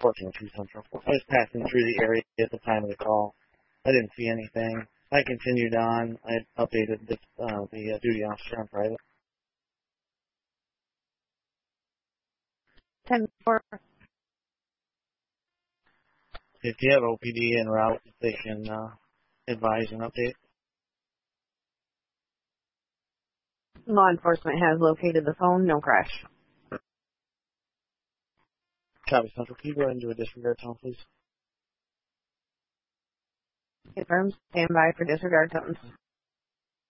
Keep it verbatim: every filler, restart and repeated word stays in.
fourteen oh two Central. I was passing through the area at the time of the call. I didn't see anything. I continued on. I updated the, uh, the uh, duty officer on private. ten four. If you have O P D en route, they can uh, advise and update. Law enforcement has located the phone. No crash. Copy Central. Can you go ahead and do a disregard tone, please? Confirm. Stand by for disregard tones.